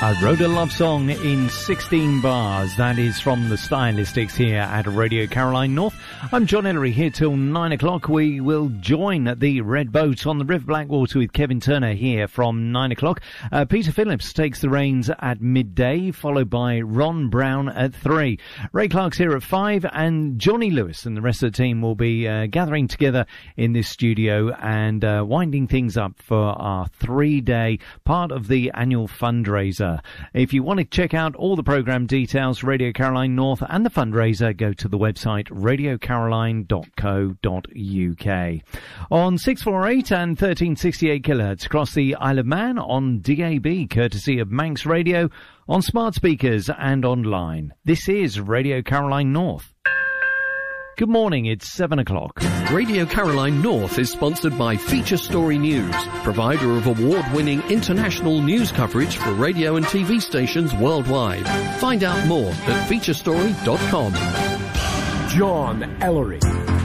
I wrote a love song in 16 bars. That is from the Stylistics here at Radio Caroline North. I'm John Ellery here till 9 o'clock. We will join the Red Boat on the River Blackwater with Kevin Turner here from 9 o'clock. Peter Phillips takes the reins at midday, followed by Ron Brown at 3. Ray Clark's here at 5, and Johnny Lewis and the rest of the team will be gathering together in this studio and winding things up for our 3-day part of the annual fundraiser. If you want to check out all the programme details, Radio Caroline North and the fundraiser, go to the website radiocaroline.co.uk. On 648 and 1368 kHz across the Isle of Man on DAB, courtesy of Manx Radio, on smart speakers and online. This is Radio Caroline North. Good morning, it's 7 o'clock. Radio Caroline North is sponsored by Feature Story News, provider of award-winning international news coverage for radio and TV stations worldwide. Find out more at featurestory.com. John Ellery.